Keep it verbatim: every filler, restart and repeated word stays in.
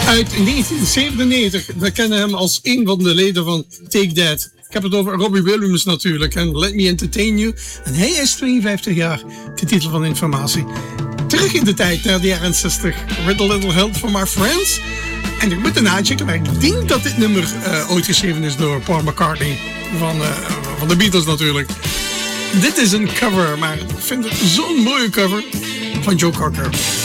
Uit negentien zevenennegentig. We kennen hem als een van de leden van Take That. Ik heb het over Robbie Williams natuurlijk. En Let Me Entertain You. En hij is tweeënvijftig jaar. De titel van Informatie. Terug in de tijd, naar de jaren zestig. With a Little Help from My Friends. En ik moet erna checken, maar ik denk dat dit nummer uh, ooit geschreven is door Paul McCartney. Van, uh, van de Beatles natuurlijk. Dit is een cover, maar ik vind het zo'n mooie cover van Joe Cocker.